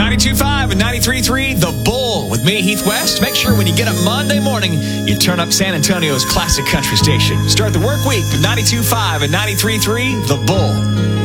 92.5 and 93.3, The Bull with me, Heath West. Make sure when you get up Monday morning, you turn up San Antonio's classic country station. Start the work week with 92.5 and 93.3, The Bull.